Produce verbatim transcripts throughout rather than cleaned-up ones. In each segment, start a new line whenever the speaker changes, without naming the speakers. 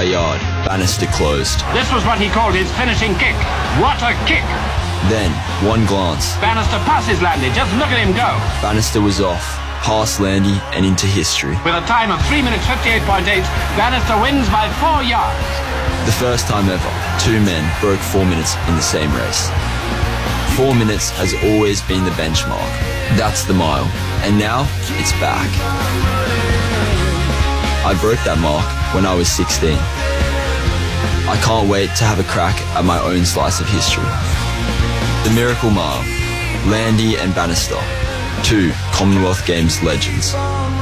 by a yard, Bannister closed.
This was what he called his finishing kick. What a kick!
Then, one glance.
Bannister passes Landy. Just look at him go.
Bannister was off, past Landy and into history.
With a time of three minutes fifty-eight point eight, Bannister wins by four yards.
The first time ever, two men broke four minutes in the same race. Four minutes has always been the benchmark. That's the mile. And now, it's back. I broke that mark when I was sixteen. I can't wait to have a crack at my own slice of history. The Miracle Mile, Landy and Bannister, two Commonwealth Games legends.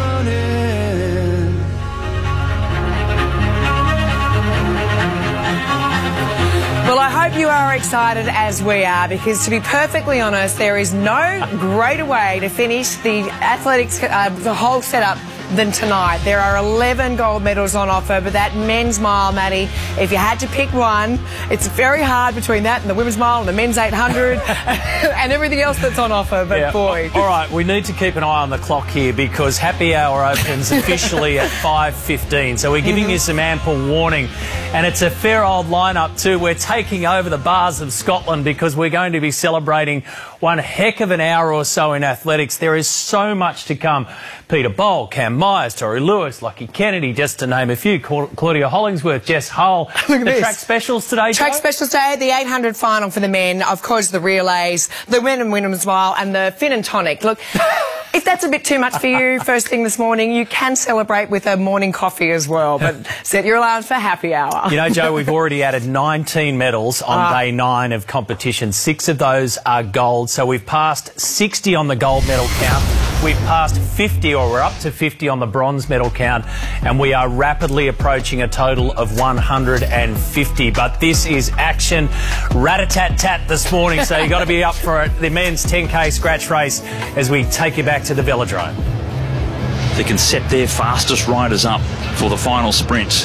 Well, I hope you are excited as we are, because to be perfectly honest, there is no greater way to finish the athletics, uh, the whole setup than tonight. There are eleven gold medals on offer, but that men's mile, Maddie, if you had to pick one, it's very hard between that and the women's mile and the men's eight hundred and everything else that's on offer, but
yeah.
boy.
All right, we need to keep an eye on the clock here, because happy hour opens officially at five fifteen, so we're giving mm-hmm. you some ample warning. And it's a fair old lineup too. We're taking over the bars of Scotland because we're going to be celebrating one heck of an hour or so in athletics. There is so much to come. Peter Bowl, Cam Myers, Tori Lewis, Lockie Kennedy, just to name a few. Claudia Hollingsworth, Jess Hull.
Look at
the
this.
track specials today,
Track
Joe?
specials today, the eight hundred final for the men, of course the relays, the men and women's mile, and the Fin and Tonic. Look, if that's a bit too much for you first thing this morning, you can celebrate with a morning coffee as well, but set your alarms for happy hour.
You know, Joe, we've already added nineteen medals on uh, day nine of competition. Six of those are gold, so we've passed sixty on the gold medal count. We've passed fifty, or we're up to fifty on the bronze medal count, and we are rapidly approaching a total of one hundred fifty. But this is action, rat-a-tat-tat this morning, so you've got to be up for it. The men's ten K scratch race as we take you back to the velodrome.
They can set their fastest riders up for the final sprint.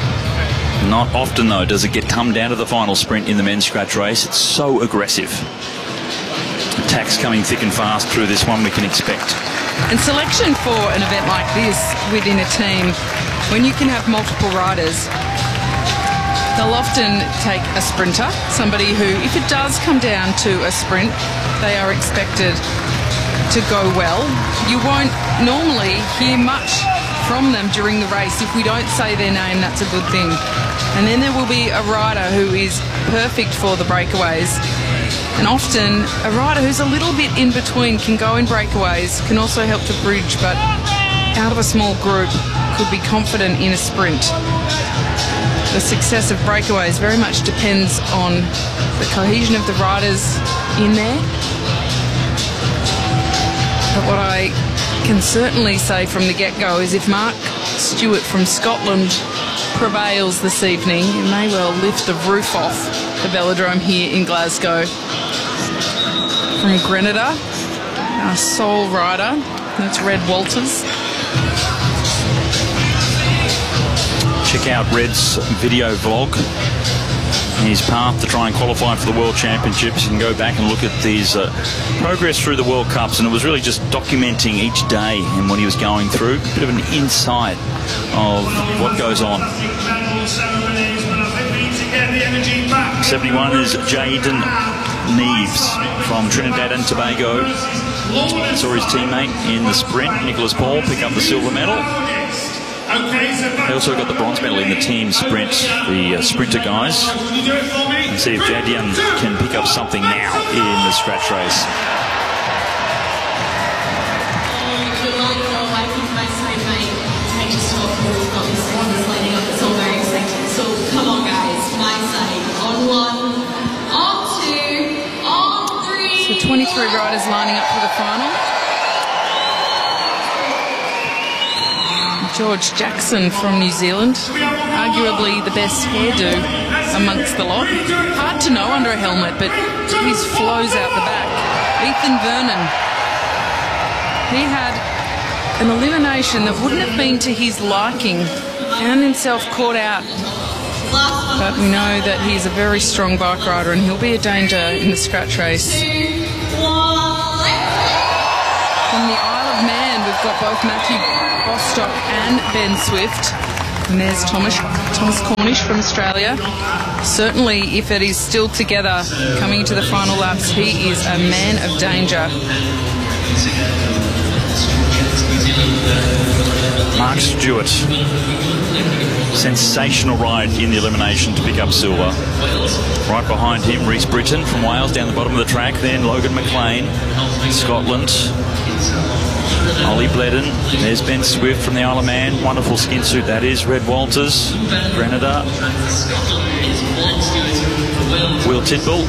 Not often, though, does it get come down to the final sprint in the men's scratch race. It's so aggressive. Attacks coming thick and fast through this one, we can expect.
And selection for an event like this within a team, when you can have multiple riders, they'll often take a sprinter, somebody who, if it does come down to a sprint, they are expected to go well. You won't normally hear much from them during the race. If we don't say their name, that's a good thing. And then there will be a rider who is perfect for the breakaways. And often a rider who's a little bit in between can go in breakaways, can also help to bridge, but out of a small group could be confident in a sprint. The success of breakaways very much depends on the cohesion of the riders in there. But what I can certainly say from the get-go is if Mark Stewart from Scotland prevails this evening, it may well lift the roof off the velodrome here in Glasgow. From Grenada, our sole rider, that's Red Walters.
Check out Red's video vlog, his path to try and qualify for the World Championships. You can go back and look at these uh, progress through the World Cups, and it was really just documenting each day and what he was going through. A bit of an insight of what goes on. seventy-one is Jaden Neves from Trinidad and Tobago. Saw his teammate in the sprint, Nicholas Paul, pick up the silver medal. They also got the bronze medal in the team sprint, the uh, sprinter guys. And see if Jadian can pick up something now in the scratch race.
Come on, guys, my side. On one, on two, on three.
So twenty-three riders lining up for the final. George Jackson from New Zealand, arguably the best hairdo amongst the lot. Hard to know under a helmet, but his flows out the back. Ethan Vernon. He had an elimination that wouldn't have been to his liking. Found himself caught out. But we know that he's a very strong bike rider and he'll be a danger in the scratch race. From the Isle of Man, we've got both Matthew Bostock and Ben Swift. And there's Thomas, Thomas Cornish from Australia. Certainly, if it is still together coming into the final laps, he is a man of danger.
Mark Stewart. Sensational ride in the elimination to pick up silver. Right behind him, Rhys Britton from Wales down the bottom of the track. Then Logan McLean, Scotland. Ollie Bledon. There's Ben Swift from the Isle of Man. Wonderful skin suit that is. Red Walters, Grenada. Will Tidball.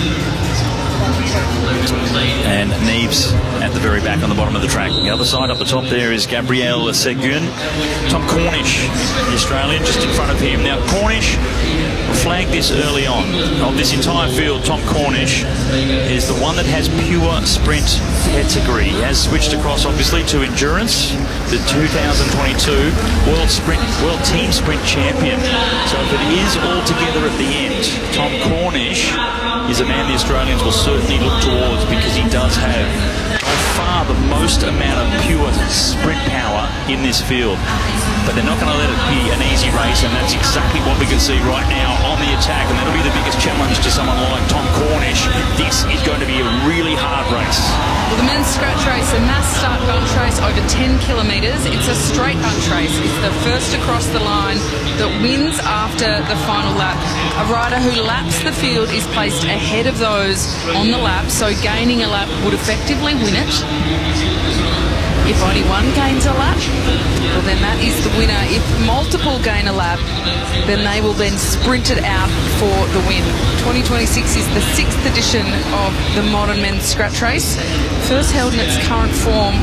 And Neves at the very back on the bottom of the track. The other side up the top there is Gabriel Seguin. Tom Cornish, the Australian, just in front of him. Now Cornish flagged this early on. Of this entire field, Tom Cornish is the one that has pure sprint pedigree. He has switched across obviously to endurance, the two thousand twenty-two World Sprint, World Team Sprint Champion. So if it is all together at the end, Tom Cornish is a man the Australians will certainly look towards, because he does have by far the most amount of pure sprint power in this field. But they're not going to let it be an easy race, and that's exactly what we can see right now on the attack, and that'll be the biggest challenge to someone like Tom Cornish. This is going to be a really hard race.
Well, the men's scratch race, a mass start bunch race over ten kilometres. It's a straight bunch race. It's the first across the line that wins after the final lap. A rider who laps the field is placed ahead of those on the lap, so gaining a lap would effectively win it. If only one gains a lap, well then that is the winner. If multiple gain a lap, then they will then sprint it out for the win. twenty twenty-six is the sixth edition of the modern men's scratch race, first held in its current form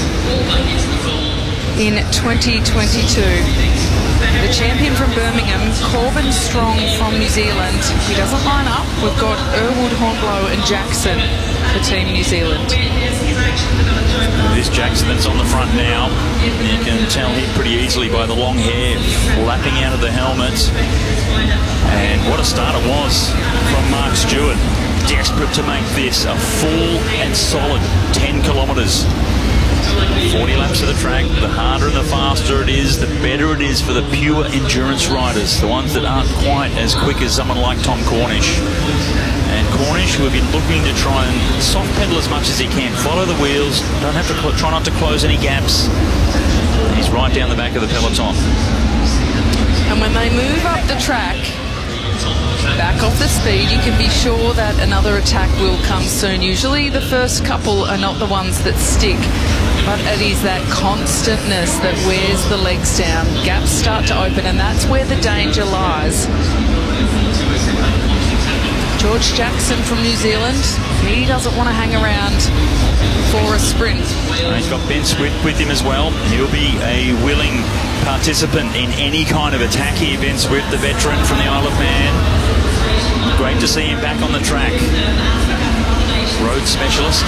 in twenty twenty-two. The champion from Birmingham, Corbin Strong from New Zealand. He doesn't line up. We've got Erwood, Hornblow and Jackson for Team New Zealand.
This Jackson that's on the front now, you can tell him pretty easily by the long hair flapping out of the helmet. And what a start it was from Mark Stewart. Desperate to make this a full and solid ten kilometres. forty laps of the track. The harder and the faster it is, the better it is for the pure endurance riders, the ones that aren't quite as quick as someone like Tom Cornish. And Cornish, who have been looking to try and soft pedal as much as he can, follow the wheels, don't have to try not to close any gaps. He's right down the back of the peloton.
And when they move up the track, back off the speed, you can be sure that another attack will come soon. Usually the first couple are not the ones that stick, but it is that constantness that wears the legs down. Gaps start to open, and that's where the danger lies. George Jackson from New Zealand, he doesn't want to hang around for a sprint.
And he's got Ben Swift with him as well. He'll be a willing participant in any kind of attack here. Ben Swift, the veteran from the Isle of Man. Great to see him back on the track. Road specialist.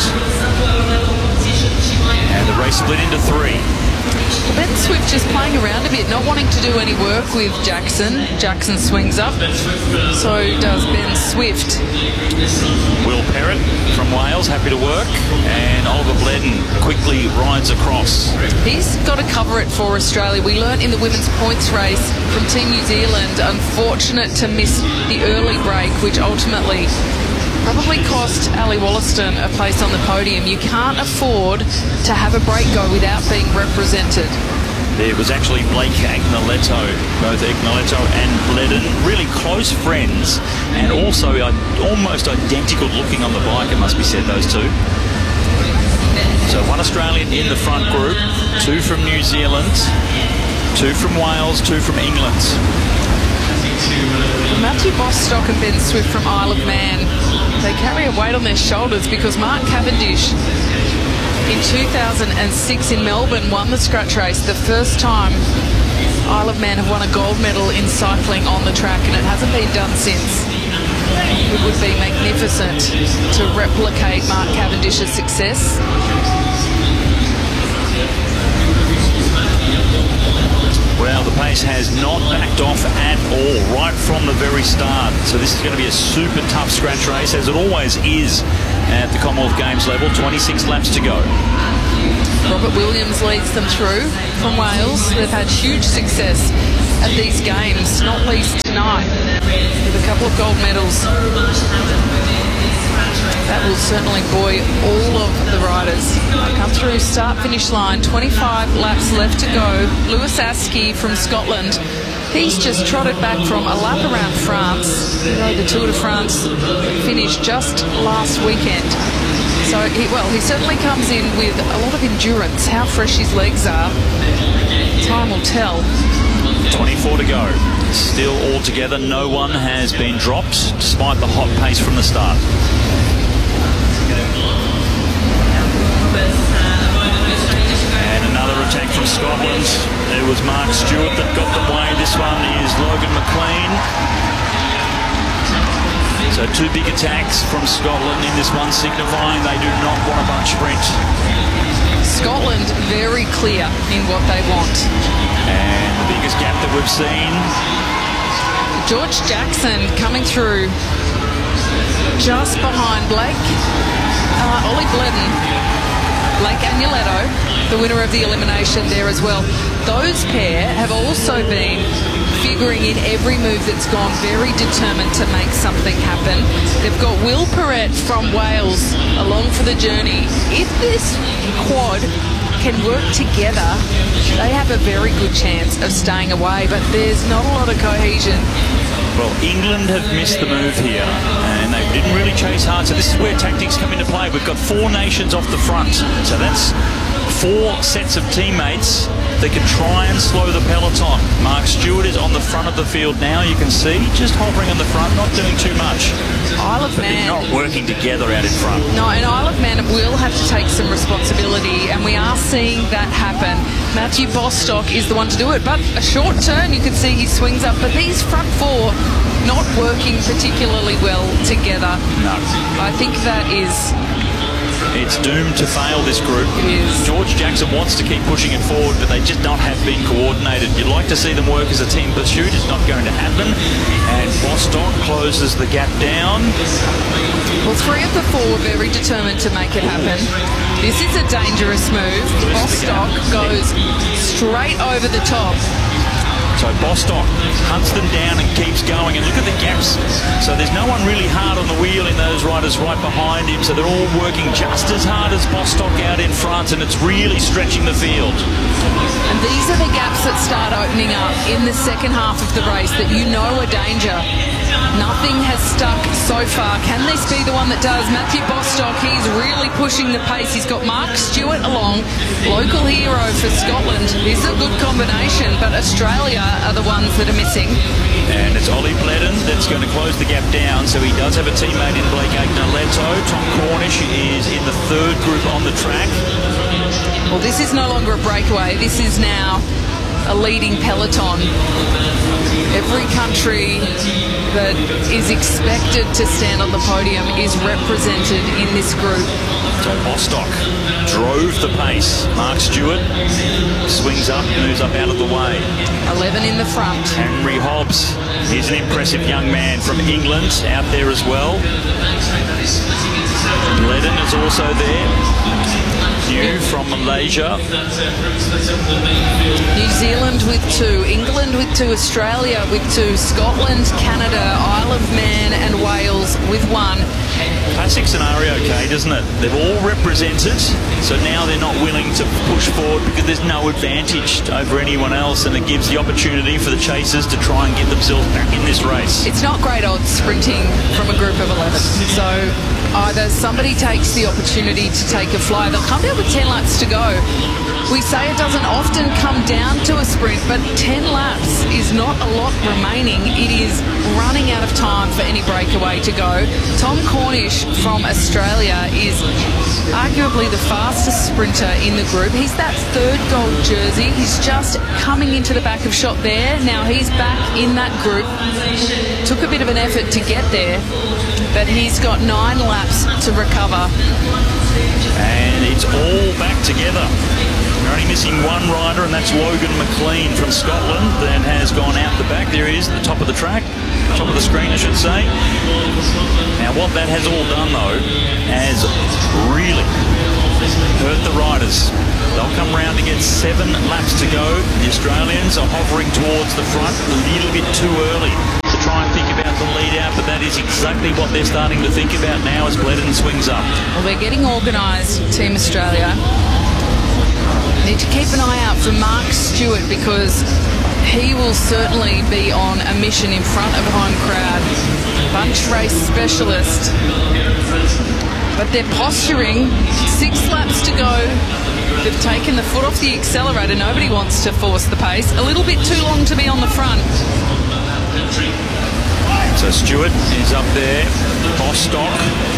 And the race split into three.
Well, Ben Swift just playing around a bit, not wanting to do any work with Jackson. Jackson swings up, so does Ben Swift.
Will Perrott from Wales, happy to work, and Oliver Bledon quickly rides across.
He's got to cover it for Australia. We learnt in the women's points race from Team New Zealand, unfortunate to miss the early break, which ultimately probably cost Ali Wollaston a place on the podium. You can't afford to have a break go without being represented.
There was actually Blake Agnoletto, both Agnoletto and Bledon, really close friends, and also uh, almost identical looking on the bike, it must be said, those two. So one Australian in the front group, two from New Zealand, two from Wales, two from England.
Matthew Bostock and Ben Swift from Isle of Man, they carry a weight on their shoulders because Mark Cavendish in two thousand six in Melbourne won the scratch race, the first time Isle of Man have won a gold medal in cycling on the track, and it hasn't been done since. It would be magnificent to replicate Mark Cavendish's success.
Well, the pace has not backed off at all, right from the very start. So this is going to be a super tough scratch race, as it always is at the Commonwealth Games level. twenty-six laps to go.
Robert Williams leads them through from Wales. They've had huge success at these games, not least tonight, with a couple of gold medals. That will certainly buoy all of the riders. They come through start-finish line, twenty-five laps left to go. Lewis Askey from Scotland. He's just trotted back from a lap around France. You know, the Tour de France finished just last weekend. So, he, well, he certainly comes in with a lot of endurance. How fresh his legs are, time will tell.
twenty-four to go. Still all together, no one has been dropped, despite the hot pace from the start. And another attack from Scotland. It was Mark Stewart that got them away. This one is Logan McLean. So two big attacks from Scotland in this one, signifying they do not want a bunch sprint.
Scotland very clear in what they want.
And the biggest gap that we've seen.
George Jackson coming through just behind Blake. Uh, Ollie Bledden, Blake Agnoletto, the winner of the elimination there as well. Those pair have also been figuring in every move that's gone, very determined to make something happen. They've got Will Perrett from Wales along for the journey. If this quad can work together, they have a very good chance of staying away, but there's not a lot of cohesion.
Well, England have missed the move here, and they didn't really chase hard, so this is where tactics come into play. We've got four nations off the front, so that's four sets of teammates that can try and slow the peloton. Mark Stewart is on the front of the field now, you can see, just hovering on the front, not doing too much.
Isle of
but
Man.
they're not working together out in front.
No, and Isle of Man will have to take some responsibility, and we are seeing that happen. Matthew Bostock is the one to do it, but a short turn, you can see he swings up, but these front four not working particularly well together.
No.
I think that is...
It's doomed to fail, this group.
It is.
George Jackson wants to keep pushing it forward, but they just not have been coordinated. You'd like to see them work as a team pursuit. It's not going to happen. And Bostock closes the gap down.
Well, three of the four were very determined to make it happen. This is a dangerous move. Bostock goes straight over the top.
So Bostock hunts them down and keeps going, and look at the gaps. So there's no one really hard on the wheel in those riders right behind him, so they're all working just as hard as Bostock out in front, and it's really stretching the field.
And these are the gaps that start opening up in the second half of the race that you know are danger. Nothing has stuck so far. Can this be the one that does? Matthew Bostock, he's really pushing the pace. He's got Mark Stewart along, local hero for Scotland. This is a good combination, but Australia are the ones that are missing.
And it's Ollie Bledden that's going to close the gap down, so he does have a teammate in Blake Agnoletto. Tom Cornish is in the third group on the track.
Well, this is no longer a breakaway. This is now a leading peloton. Every country that is expected to stand on the podium is represented in this group.
So Bostock drove the pace. Mark Stewart swings up, moves up out of the way.
eleven in the front.
Henry Hobbs is an impressive young man from England out there as well. Bledden is also there. New from Malaysia.
New Zealand with two, England with two, Australia with two, Scotland, Canada, Isle of Man and Wales with one.
Classic scenario, Kate, isn't it? They've all represented, so now they're not willing to push forward because there's no advantage over anyone else, and it gives the opportunity for the chasers to try and get themselves back in this race.
It's not great odds sprinting from a group of eleven, so either somebody takes the opportunity to take a fly. They'll come down with ten laps to go. We say it doesn't often come down to a sprint, but ten laps is not a lot remaining. It is running out of time for any breakaway to go. Tom Cornish from Australia is arguably the fastest sprinter in the group. He's that third gold jersey. He's just coming into the back of shot there. Now he's back in that group. Took a bit of an effort to get there, but he's got nine laps to recover.
And it's all back together. We're only missing one rider, and that's Logan McLean from Scotland that has gone out the back. There he is at the top of the track, top of the screen, I should say. Now, what that has all done, though, has really hurt the riders. They'll come round to get seven laps to go. The Australians are hovering towards the front a little bit too early to try and think about the lead out, but that is exactly what they're starting to think about now as Bledden swings up.
Well, they're getting organised, Team Australia. Need to keep an eye out for Mark Stewart because he will certainly be on a mission in front of home crowd. Bunch race specialist. But they're posturing. Six laps to go. They've taken the foot off the accelerator. Nobody wants to force the pace. A little bit too long to be on the front.
So Stewart is up there. Bostock.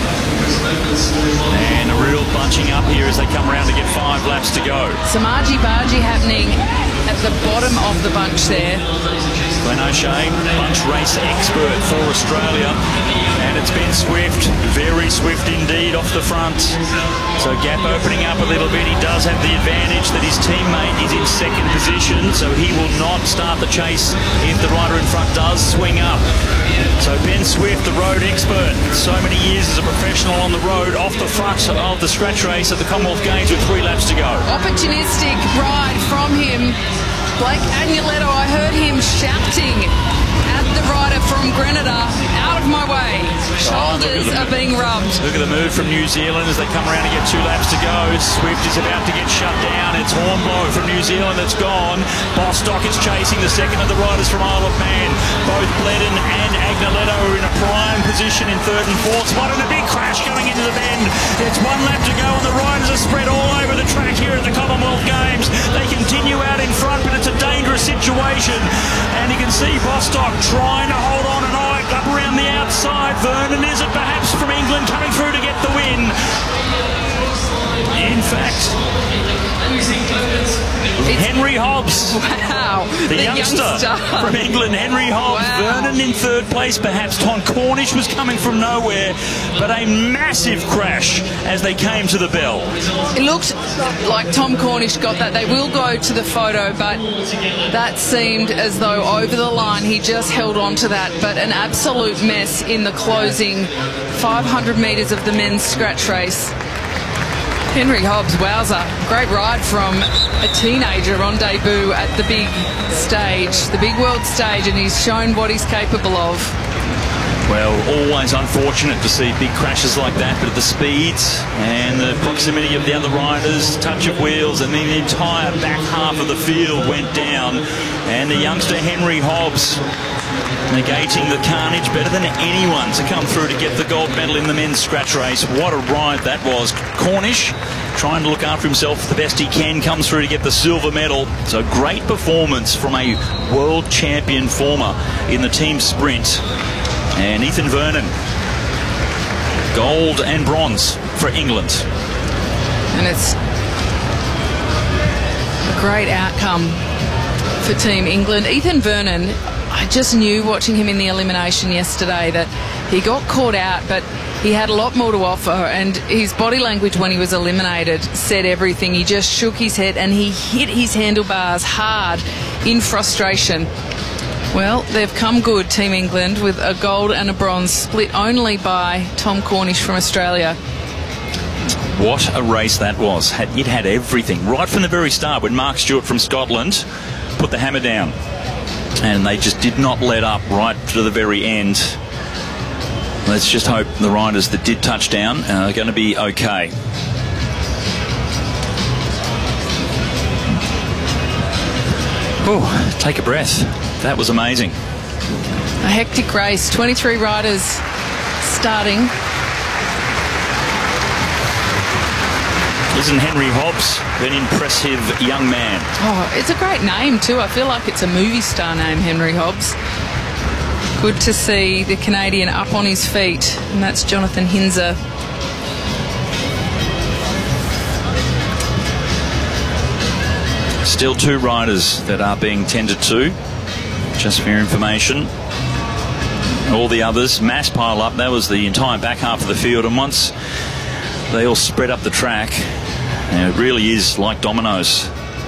And a real bunching up here as they come around to get five laps to go.
Some argy-bargy happening at the bottom of the bunch there.
Glenn O'Shea, bunch race expert for Australia. And it's Ben Swift, very swift indeed off the front. So gap opening up a little bit. He does have the advantage that his teammate is in second position, so he will not start the chase if the rider in front does swing up. So Ben Swift, the road expert, so many years as a professional on the road, off the front of the scratch race at the Commonwealth Games with three laps to go.
Opportunistic ride from him. Blake Agnoletto, I heard him shouting at the rider from Grenada, out of my way. Shoulders
oh,
are being rubbed.
Look at the move from New Zealand as they come around to get two laps to go. Swift is about to get shut down. It's Hornblow from New Zealand that's gone. Bostock is chasing the second of the riders from Isle of Man. Both Bledden and Agnoletto are in a prime position in third and fourth spot, and a big crash going into the bend. It's one lap to go and the riders are spread all over the track here at the Commonwealth Games. They continue out in front, but it's a dangerous situation. And you can see Bostock trying to hold on and eye up around the outside. Vernon, is it perhaps from England coming through to get the win? In fact, it's Henry Hobbs.
Wow.
The, the youngster, youngster from England, Henry Hobbs. Wow. Vernon in third place, perhaps. Tom Cornish was coming from nowhere, but a massive crash as they came to the bell.
It looked like Tom Cornish got that. They will go to the photo, but that seemed as though over the line he just held on to that. But an absolute mess in the closing five hundred metres of the men's scratch race. Henry Hobbs, wowza. Great ride from a teenager on debut at the big stage, the big world stage, and he's shown what he's capable of.
Well, always unfortunate to see big crashes like that, but at the speeds and the proximity of the other riders, touch of wheels, and then the entire back half of the field went down. And the youngster Henry Hobbs negating the carnage better than anyone to come through to get the gold medal in the men's scratch race. What a ride that was. Cornish trying to look after himself the best he can, comes through to get the silver medal. So great performance from a world champion former in the team sprint. And Ethan Vernon, gold and bronze for England.
And it's a great outcome for Team England. Ethan Vernon, I just knew watching him in the elimination yesterday that he got caught out, but he had a lot more to offer, and his body language when he was eliminated said everything. He just shook his head and he hit his handlebars hard in frustration. Well, they've come good, Team England, with a gold and a bronze, split only by Tom Cornish from Australia.
What a race that was. It had everything. Right from the very start, when Mark Stewart from Scotland put the hammer down. And they just did not let up right to the very end. Let's just hope the riders that did touch down are going to be okay. Oh, take a breath. That was amazing.
A hectic race. twenty-three riders starting.
Isn't Henry Hobbs an impressive young man?
Oh, it's a great name too. I feel like it's a movie star name, Henry Hobbs. Good to see the Canadian up on his feet, and that's Jonathan Hinzer.
Still two riders that are being tended to, just for your information. All the others, mass pile up. That was the entire back half of the field, and once they all spread up the track, and it really is like dominoes.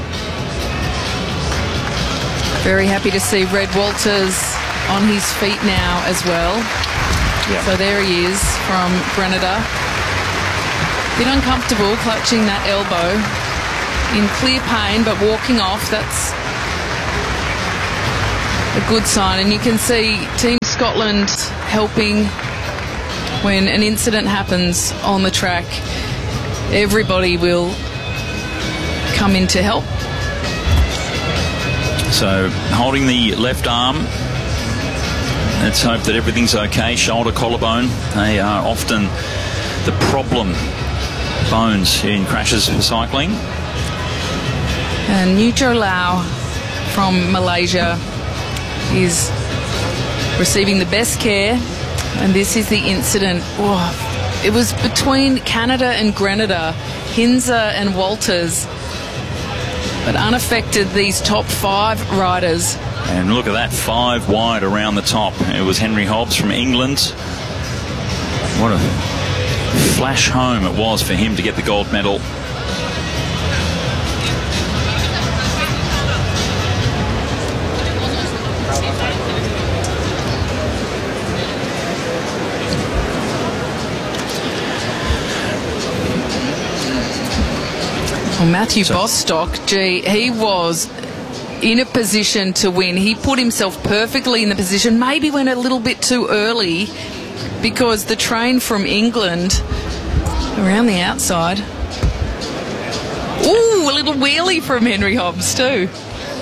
Very happy to see Red Walters on his feet now as well. Yep. So there he is from Grenada. bit uncomfortable clutching that elbow in clear pain, but walking off, that's a good sign. And you can see Team Scotland helping when an incident happens on the track. Everybody will come in to help.
So holding the left arm, let's hope that everything's okay. Shoulder, collarbone, they are often the problem bones in crashes for cycling.
And Nujo Lau from Malaysia is receiving the best care, and this is the incident. Oh, it was between Canada and Grenada, Hinza and Walters, but unaffected these top five riders.
And look at that, five wide around the top. It was Henry Hobbs from England. What a flash home it was for him to get the gold medal.
Well, Matthew
So-
Bostock, gee, he was in a position to win. He put himself perfectly in the position, maybe went a little bit too early because the train from England around the outside. Ooh, a little wheelie from Henry Hobbs too.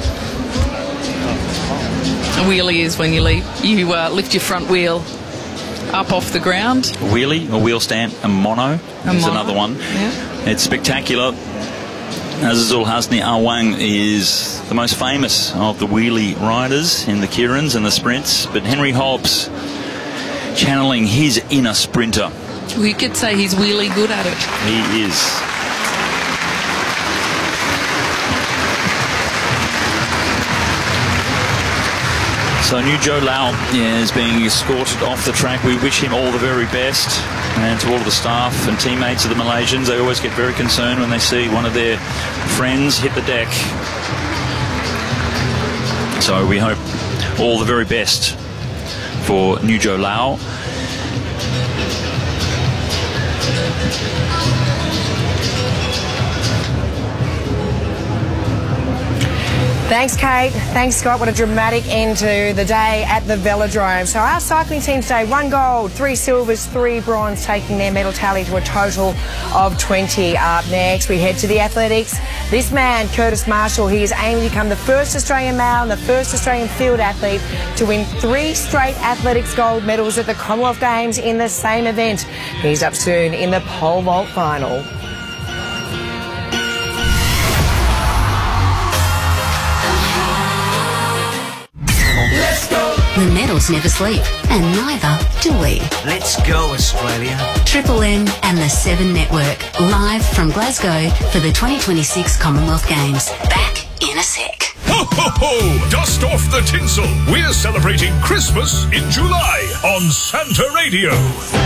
A wheelie is when you leave, you uh, lift your front wheel up off the ground.
A wheelie, a wheel stand, a mono
A
is
mono,
another one.
yeah.
It's spectacular. Azizul Hasni Awang is the most famous of the wheelie riders in the Kirans and the sprints, but Henry Hobbs channeling his inner sprinter.
We could say he's wheelie good at it.
He is. So Nujo Lau is being escorted off the track. We wish him all the very best. And to all of the staff and teammates of the Malaysians, they always get very concerned when they see one of their friends hit the deck. So we hope all the very best for Nujo Lau.
Thanks, Kate. Thanks, Scott. What a dramatic end to the day at the Velodrome. So our cycling team today, one gold, three silvers, three bronze, taking their medal tally to a total of twenty. Up next, we head to the athletics. This man, Curtis Marshall, he is aiming to become the first Australian male and the first Australian field athlete to win three straight athletics gold medals at the Commonwealth Games in the same event. He's up soon in the pole vault final.
The medals never sleep, and neither do we.
Let's go, Australia.
Triple M and the Seven Network, live from Glasgow for the twenty twenty-six Commonwealth Games. Back in a sec.
Ho, ho, ho! Dust off the tinsel. We're celebrating Christmas in July on Santa Radio.